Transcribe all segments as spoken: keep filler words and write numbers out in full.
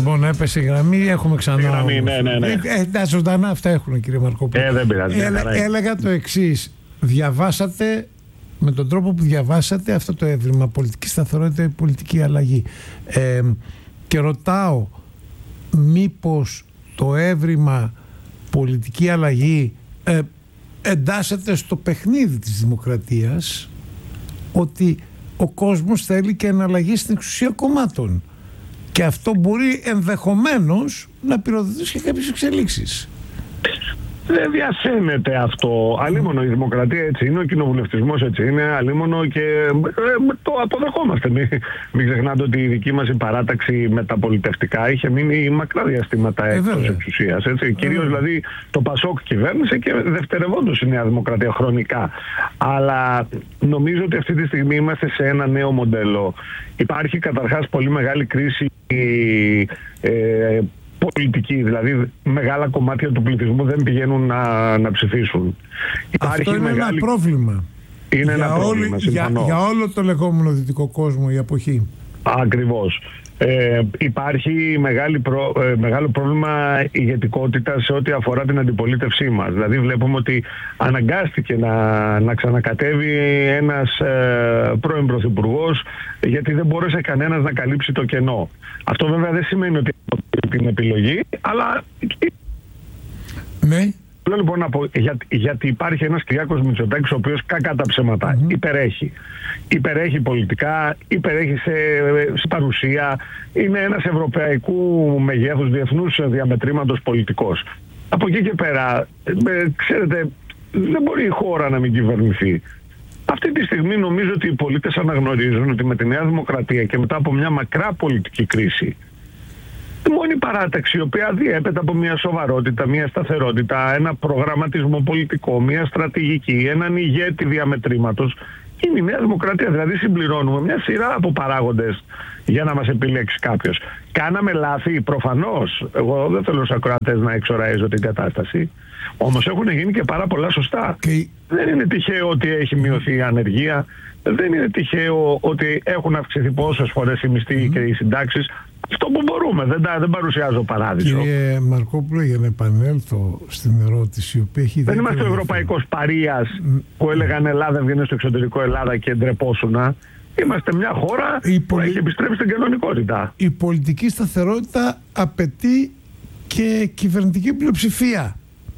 Λοιπόν, έπεσε η γραμμή, έχουμε ξανά. Η γραμμή, ναι, ναι, ναι. Ε, τα ζωντανά αυτά έχουν, κύριε Μαρκόπουλο. Ε, δεν πειράζει. Έλε, έλεγα το εξής. Διαβάσατε, με τον τρόπο που διαβάσατε αυτό το έβριμα, πολιτική σταθερότητα ή πολιτική αλλαγή. Ε, και ρωτάω, μήπως το έβριμα πολιτική αλλαγή ε, εντάσσεται στο παιχνίδι της δημοκρατίας, ότι ο κόσμος θέλει και εναλλαγή στην εξουσία κομμάτων. Και αυτό μπορεί ενδεχομένως να πυροδοτήσει και κάποιες εξελίξεις. Δεν διασένεται αυτό. Αλίμονο η δημοκρατία έτσι είναι, ο κοινοβουλευτισμός έτσι είναι, αλίμονο και ε, το αποδεχόμαστε. Μην, μην ξεχνάτε ότι η δική μας η παράταξη μεταπολιτευτικά είχε μείνει μακρά διαστήματα εκτός εξουσίας. Κυρίως δηλαδή το Πασόκ κυβέρνησε και δευτερευόντως η Νέα Δημοκρατία χρονικά. Αλλά νομίζω ότι αυτή τη στιγμή είμαστε σε ένα νέο μοντέλο. Υπάρχει καταρχάς πολύ μεγάλη κρίση ε, πολιτική, δηλαδή μεγάλα κομμάτια του πληθυσμού δεν πηγαίνουν να, να ψηφίσουν. Υπάρχει αυτό είναι μεγάλη... ένα πρόβλημα. Είναι για ένα πρόβλημα, όλη, για, για όλο το λεγόμενο δυτικό κόσμο η εποχή. Ακριβώς. Ε, υπάρχει μεγάλη προ, ε, μεγάλο πρόβλημα ηγετικότητα σε ό,τι αφορά την αντιπολίτευσή μας. Δηλαδή βλέπουμε ότι αναγκάστηκε να, να ξανακατέβει ένας ε, πρώην πρωθυπουργός, γιατί δεν μπόρεσε κανένας να καλύψει το κενό. Αυτό βέβαια δεν σημαίνει ότι την επιλογή, αλλά... Ναι. Θέλω λοιπόν να πω, για, γιατί υπάρχει ένας Κυριάκος Μητσοτάκης ο οποίος κακά τα ψέματα mm-hmm. υπερέχει. Υπερέχει πολιτικά, υπερέχει σε, σε παρουσία, είναι ένας ευρωπαϊκού μεγέθους διεθνούς διαμετρήματος πολιτικός. Από εκεί και πέρα, ε, ξέρετε, δεν μπορεί η χώρα να μην κυβερνηθεί. Αυτή τη στιγμή νομίζω ότι οι πολίτες αναγνωρίζουν ότι με τη Νέα Δημοκρατία και μετά από μια μακρά πολιτική κρίση, η μόνη παράταξη η οποία διέπεται από μια σοβαρότητα, μια σταθερότητα, ένα προγραμματισμό πολιτικό, μια στρατηγική, έναν ηγέτη διαμετρήματος, είναι η Νέα Δημοκρατία. Δηλαδή συμπληρώνουμε μια σειρά από παράγοντες για να μας επιλέξει κάποιος. Κάναμε λάθη, προφανώς. Εγώ δεν θέλω στους ακροατές να εξοραίζω την κατάσταση. Όμως έχουν γίνει και πάρα πολλά σωστά. Okay. Δεν είναι τυχαίο ότι έχει μειωθεί η ανεργία. Δεν είναι τυχαίο ότι έχουν αυξηθεί πόσες φορές οι μισθοί mm. και οι συντάξεις. Αυτό που μπορούμε, δεν, δεν παρουσιάζω παράδεισο. Κύριε Μαρκόπουλο, για να επανέλθω στην ερώτηση, η οποία έχει... Δεν είμαστε ο ευρωπαϊκός παρείας mm. που έλεγαν Ελλάδα, έβγαινε στο εξωτερικό Ελλάδα και ντρεπόσουνα. Είμαστε μια χώρα η που πολι... έχει επιστρέψει στην κανονικότητα. Η πολιτική σταθερότητα απαιτεί και κυβερνητική πλειοψηφία.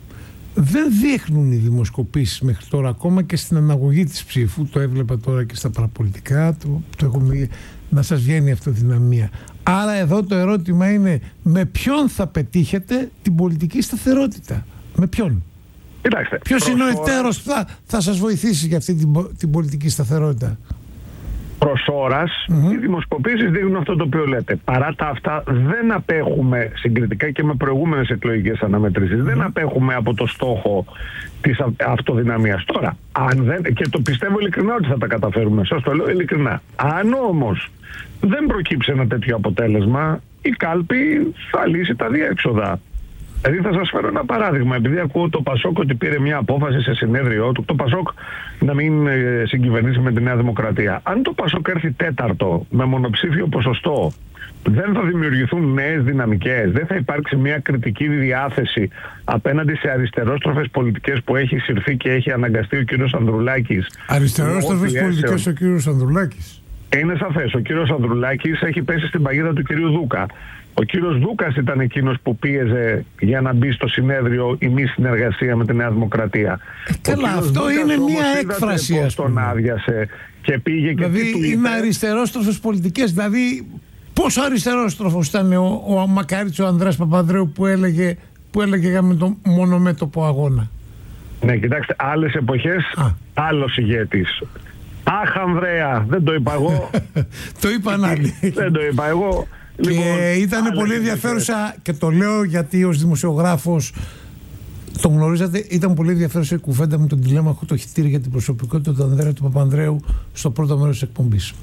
Δεν δείχνουν οι δημοσκοπήσεις μέχρι τώρα, ακόμα και στην αναγωγή της ψήφου. Το έβλεπα τώρα και στα παραπολιτικά, το, το έχουμε, να σας βγαίνει αυτοδυναμία. Άρα εδώ το ερώτημα είναι, με ποιον θα πετύχετε την πολιτική σταθερότητα? Με ποιον? Κοιτάξτε, ποιος είναι ο εταίρος που θα, θα σας βοηθήσει για αυτή την, την πολιτική σταθερότητα? Προς ώρας, mm-hmm. οι δημοσκοπήσεις δείχνουν αυτό το οποίο λέτε. Παρά τα αυτά δεν απέχουμε, συγκριτικά και με προηγούμενες εκλογικές αναμετρήσεις, mm-hmm. δεν απέχουμε από το στόχο της αυτοδυναμίας. Τώρα, αν δεν, και το πιστεύω ειλικρινά ότι θα τα καταφέρουμε, σας το λέω ειλικρινά. Αν όμως δεν προκύψει ένα τέτοιο αποτέλεσμα, η κάλπη θα λύσει τα διέξοδα. Δηλαδή θα σας φέρω ένα παράδειγμα. Επειδή ακούω το Πασόκ ότι πήρε μια απόφαση σε συνέδριό του, το Πασόκ να μην ε, συγκυβερνήσει με τη Νέα Δημοκρατία. Αν το Πασόκ έρθει τέταρτο με μονοψήφιο ποσοστό, δεν θα δημιουργηθούν νέες δυναμικές, δεν θα υπάρξει μια κριτική διάθεση απέναντι σε αριστερόστροφες πολιτικές που έχει συρθεί και έχει αναγκαστεί ο κύριος Ανδρουλάκης. Αριστερόστροφες πολιτικές ο κύριος Ανδρουλάκης. Είναι σαφές. Ο κύριος Ανδρουλάκης έχει πέσει στην παγίδα του κυρίου Δούκα. Ο κύριος Δούκας ήταν εκείνος που πίεζε για να μπει στο συνέδριο η μη συνεργασία με τη Νέα Δημοκρατία. Ε, καλά, αυτό Δούκας είναι μια έκφραση. Πώς τον άδειασε και πήγε και δηλαδή τι του είναι αριστερόστροφες πολιτικές. Δηλαδή πόσο αριστερόστροφος ήταν ο, ο μακάριτς ο Ανδρέας Παπανδρέου που έλεγε, που έλεγε για με τον μονομέτωπο αγώνα? Ναι, κοιτάξτε, άλλες εποχές, Α. άλλος ηγέτης. Αχ, Ανδρέα, δεν το είπα εγώ. Το είπαν άλλοι. Δεν το είπα εγώ. Και λοιπόν, ήταν πολύ ενδιαφέρουσα, και το λέω γιατί ως δημοσιογράφος το γνωρίζατε, ήταν πολύ ενδιαφέρουσα η κουβέντα με τον τηλέμαχο το Χιτήρη για την προσωπικότητα του Ανδρέα του Παπανδρέου στο πρώτο μέρος της εκπομπής.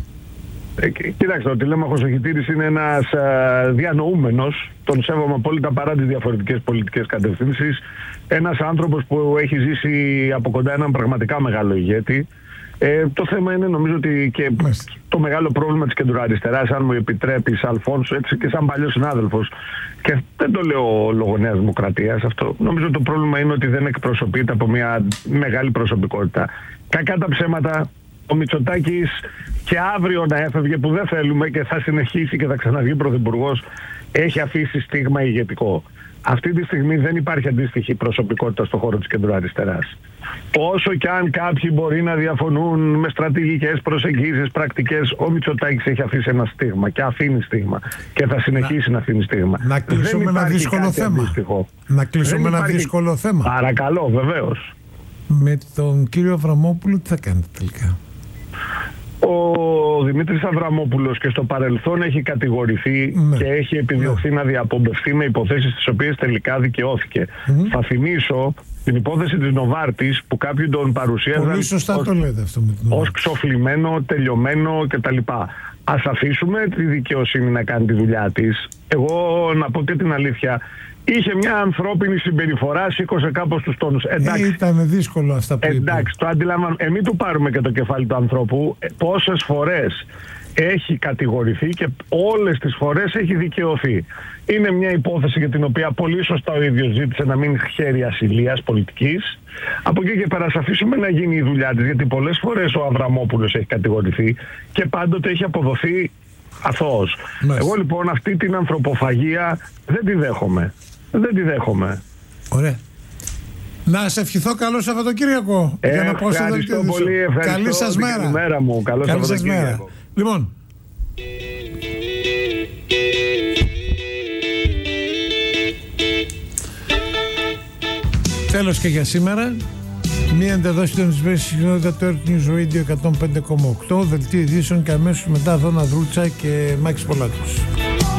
Ε, κοιτάξτε, ο τηλέμαχος ο Χιτήρης είναι ένας α, διανοούμενος, τον σέβομαι απόλυτα παρά τις διαφορετικές πολιτικές κατευθύνσεις, ένας άνθρωπος που έχει ζήσει από κοντά έναν πραγματικά μεγάλο ηγέτη. Ε, το θέμα είναι, νομίζω ότι και Μάλιστα. το μεγάλο πρόβλημα της κεντροαριστεράς, αν μου επιτρέπεις, Αλφόνσο, έτσι και σαν παλιός συνάδελφος, και δεν το λέω λόγω Νέας Δημοκρατίας αυτό, νομίζω το πρόβλημα είναι ότι δεν εκπροσωπείται από μια μεγάλη προσωπικότητα. Κακά τα ψέματα, ο Μητσοτάκης και αύριο να έφευγε, που δεν θέλουμε, και θα συνεχίσει και θα ξαναβγεί πρωθυπουργός, έχει αφήσει στίγμα ηγετικό. Αυτή τη στιγμή δεν υπάρχει αντίστοιχη προσωπικότητα στον χώρο της κεντροαριστεράς. Όσο και αν κάποιοι μπορεί να διαφωνούν με στρατηγικές προσεγγίσεις, πρακτικές, ο Μητσοτάκης έχει αφήσει ένα στίγμα και αφήνει στίγμα και θα συνεχίσει να, να αφήνει στίγμα. Να κλείσουμε ένα δύσκολο θέμα. Αντίστοιχο. Να κλείσουμε ένα υπάρχει... δύσκολο θέμα. Παρακαλώ, βεβαίως. Με τον κύριο Αβραμόπουλο τι θα κάνετε τελικά? Ο Δημήτρης Αβραμόπουλος και στο παρελθόν έχει κατηγορηθεί ναι. και έχει επιδιωχθεί ναι. να διαπομπευθεί με υποθέσεις τις οποίες τελικά δικαιώθηκε. Mm-hmm. Θα θυμίσω την υπόθεση της Νοβάρτης που κάποιοι τον παρουσίαζαν πολύ σωστά ως, το λέτε αυτό με την ως ξοφλημένο, τελειωμένο κτλ. Ας αφήσουμε τη δικαιοσύνη να κάνει τη δουλειά της. Εγώ να πω και την αλήθεια, είχε μια ανθρώπινη συμπεριφορά, σήκωσε κάπως τους τόνους. Εντάξει, ε, ήταν δύσκολο αυτά που εντάξει, είπε. Το αντιλαμβάνω. Εμείς του πάρουμε και το κεφάλι του ανθρώπου. Πόσες φορές έχει κατηγορηθεί και όλες τις φορές έχει δικαιωθεί. Είναι μια υπόθεση για την οποία πολύ σωστά ο ίδιος ζήτησε να μην χέρι ασυλίας πολιτικής. Από εκεί και πέρα ας αφήσουμε να γίνει η δουλειά της, γιατί πολλές φορές ο Αβραμόπουλος έχει κατηγορηθεί και πάντοτε έχει αποδοθεί αθώος. Εγώ λοιπόν αυτή την ανθρωποφαγία δεν τη δέχομαι. Δεν τη δέχομαι. Ωραία. Να σε ευχηθώ καλό Σαββατοκύριακο. Ε, για να πω ευχαριστώ πολύ. Ευχαριστώ. Καλή σας μέρα. μέρα μου. Καλό Καλή σας μέρα. Λοιπόν. Τέλος και για σήμερα. Μία εντεδόση των εισβέσεων συχνότητα του Earth News Radio εκατόν πέντε κόμμα οκτώ. Δελτίο ειδήσεων και αμέσως μετά Δώνα Δρούτσα και Μάκης Πολάκος.